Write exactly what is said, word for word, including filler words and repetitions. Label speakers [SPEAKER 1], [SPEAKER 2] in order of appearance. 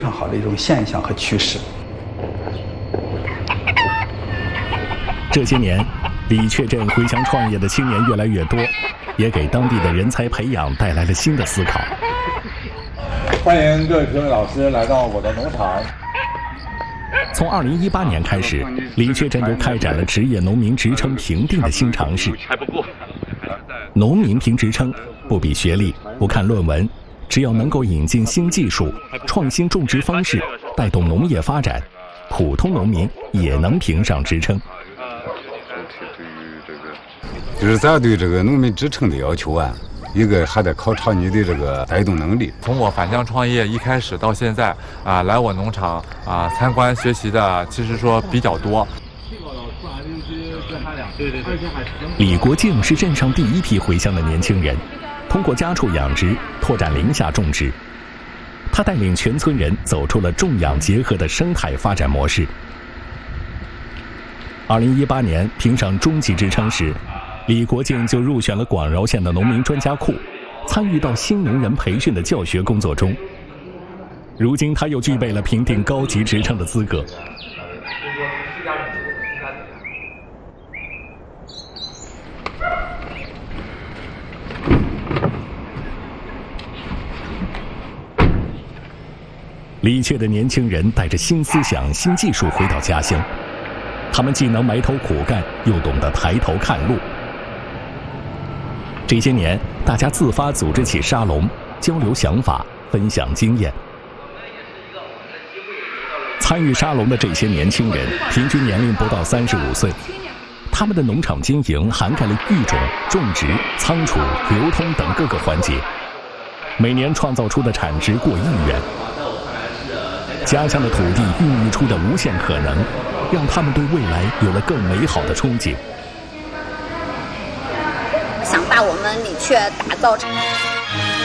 [SPEAKER 1] 非常好的一种现象和趋势。
[SPEAKER 2] 这些年，李确镇回乡创业的青年越来越多，也给当地的人才培养带来了新的思考。
[SPEAKER 3] 欢迎各位评委老师来到我的农场。
[SPEAKER 2] 从二零一八年开始，李确镇就开展了职业农民职称评定的新尝试。农民评职称不比学历，不看论文，只要能够引进新技术、创新种植方式，带动农业发展，普通农民也能评上职称。
[SPEAKER 4] 就是咱对这个农民职称的要求啊，一个还得考察你的这个带动能力。
[SPEAKER 5] 从我返乡创业一开始到现在啊，来我农场啊参观学习的，其实说比较多。
[SPEAKER 2] 李国敬是镇上第一批回乡的年轻人，通过家畜养殖拓展林下种植。他带领全村人走出了种养结合的生态发展模式。二零一八年评上中级职称时，李国敬就入选了广饶县的农民专家库，参与到新农人培训的教学工作中。如今他又具备了评定高级职称的资格。李确的年轻人带着新思想、新技术回到家乡，他们既能埋头苦干，又懂得抬头看路。这些年，大家自发组织起沙龙，交流想法，分享经验。参与沙龙的这些年轻人，平均年龄不到三十五岁。他们的农场经营涵盖了育种、种植、仓储、流通等各个环节，每年创造出的产值过亿元。家乡的土地孕育出的无限可能，让他们对未来有了更美好的憧憬。
[SPEAKER 6] 想把我们李确打造成